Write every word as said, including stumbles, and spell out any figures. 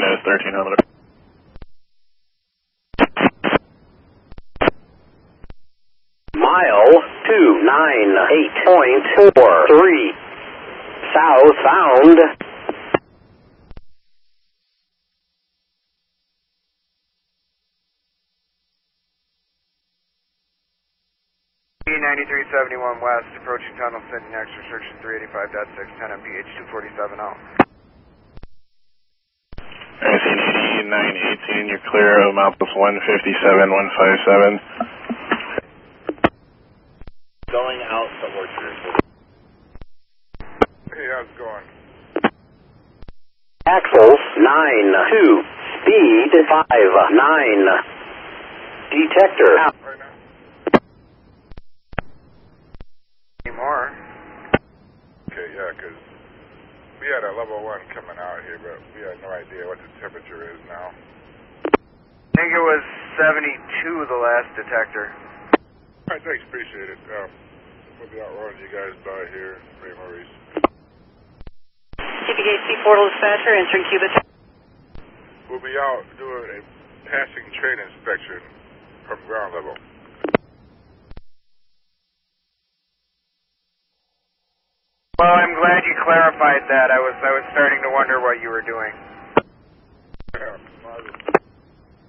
minus thirteen hundred. Mile two nine eight point four three. Southbound. B ninety-three seventy-one west, approaching tunnel, sending next restriction three eighty-five point six, ten M P H two forty-seven out. I C D nine eighteen, you're clear of mouth one fifty-seven one fifty-seven. Going out to Orchard. Hey, how's it going? Axles nine two. Speed five nine. Detector. Right now. Any more? Okay, yeah, because we had a level one coming out here, but we had no idea what the temperature is now. I think it was seventy-two, the last detector. All right, thanks, appreciate it. Um, we'll be out running you guys by here, Ray Maurice. T P K C portal dispatcher, answering Cuba. We'll be out doing a passing train inspection from ground level. Well, I'm glad you clarified that. I was I was starting to wonder what you were doing. Yeah,